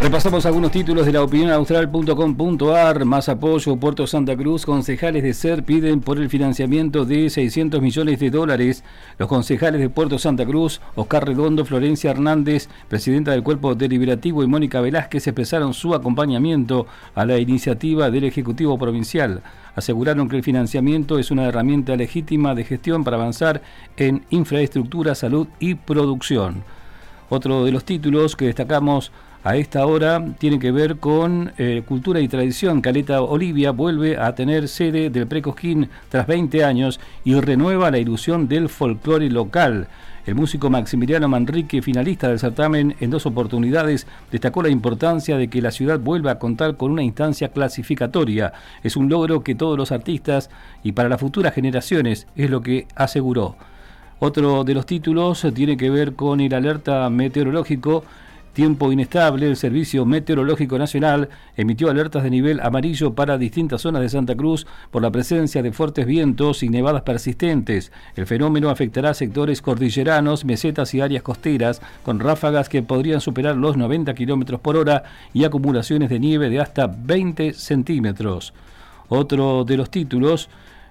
Repasamos algunos títulos de la opinionaustral.com.ar. Más apoyo. Puerto Santa Cruz. Concejales de SER piden por el financiamiento de $600 millones. Los concejales de Puerto Santa Cruz, Oscar Redondo, Florencia Hernández, presidenta del Cuerpo Deliberativo, y Mónica Velázquez expresaron su acompañamiento a la iniciativa del Ejecutivo Provincial. Aseguraron que el financiamiento es una herramienta legítima de gestión para avanzar en infraestructura, salud y producción. Otro de los títulos que destacamos a esta hora tiene que ver con cultura y tradición. Caleta Olivia vuelve a tener sede del Pre-Cosquín tras 20 años y renueva la ilusión del folclore local. El músico Maximiliano Manrique, finalista del certamen en 2 oportunidades, destacó la importancia de que la ciudad vuelva a contar con una instancia clasificatoria. Es un logro que todos los artistas y para las futuras generaciones, es lo que aseguró. Otro de los títulos tiene que ver con el alerta meteorológico. Tiempo inestable. El Servicio Meteorológico Nacional emitió alertas de nivel amarillo para distintas zonas de Santa Cruz por la presencia de fuertes vientos y nevadas persistentes. El fenómeno afectará sectores cordilleranos, mesetas y áreas costeras, con ráfagas que podrían superar los 90 km por hora y acumulaciones de nieve de hasta 20 centímetros. Otro de los títulos,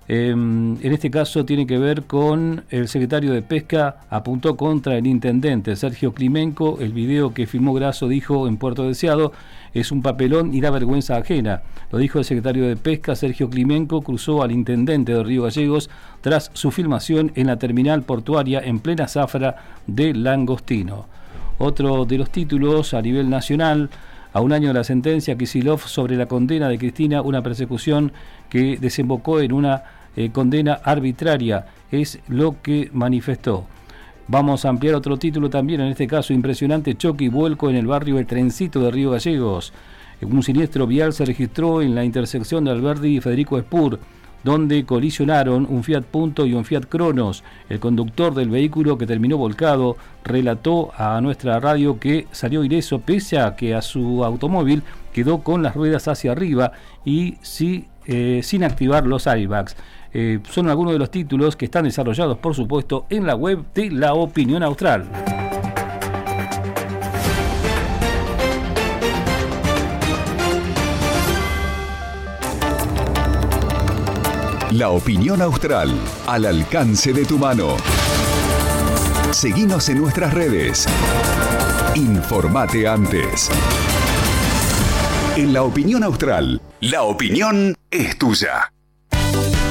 en este caso tiene que ver con el secretario de Pesca, apuntó contra el intendente Sergio Climenco. El video que filmó Grasso, dijo en Puerto Deseado, es un papelón y da vergüenza ajena. Lo dijo el secretario de Pesca. Sergio Climenco cruzó al intendente de Río Gallegos tras su filmación en la terminal portuaria en plena zafra de Langostino. Otro de los títulos a nivel nacional: a un año de la sentencia, Kicillof sobre la condena de Cristina, una persecución que desembocó en una condena arbitraria, es lo que manifestó. Vamos a ampliar otro título también, en este caso: impresionante choque y vuelco en el barrio El Trencito de Río Gallegos. Un siniestro vial se registró en la intersección de Alberdi y Federico Espur, donde colisionaron un Fiat Punto y un Fiat Cronos. El conductor del vehículo, que terminó volcado, relató a nuestra radio que salió ileso pese a que a su automóvil quedó con las ruedas hacia arriba y sin activar los airbags. Son algunos de los títulos que están desarrollados, por supuesto, en la web de La Opinión Austral. La Opinión Austral, al alcance de tu mano. Seguinos en nuestras redes. Informate antes. En La Opinión Austral, la opinión es tuya.